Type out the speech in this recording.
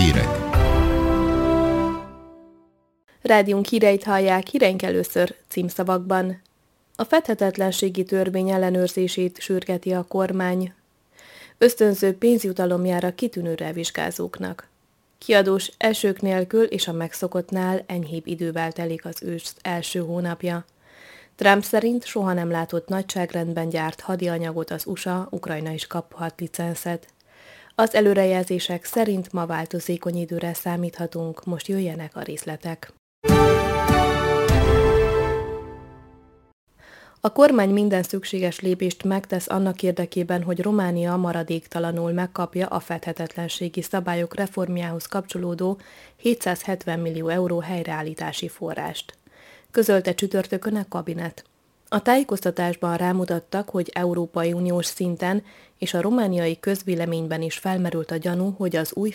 hírek. Rádiónk híreit hallják, híreink először címszavakban. A fedhetetlenségi törvény ellenőrzését sürgeti a kormány. Ösztönző pénzjutalom jár a kitűnőre vizsgázóknak. Kiadós esők nélkül és a megszokottnál enyhébb idővel telik az ősz első hónapja. Trump szerint soha nem látott nagyságrendben gyárt hadianyagot az USA, Ukrajna is kaphat licenszet. Az előrejelzések szerint ma változékony időre számíthatunk, most jöjjenek a részletek. A kormány minden szükséges lépést megtesz annak érdekében, hogy Románia maradéktalanul megkapja a fedhetetlenségi szabályok reformjához kapcsolódó 770 millió euró helyreállítási forrást, közölte csütörtökön a kabinet. A tájékoztatásban rámutattak, hogy Európai Uniós szinten és a romániai közvéleményben is felmerült a gyanú, hogy az új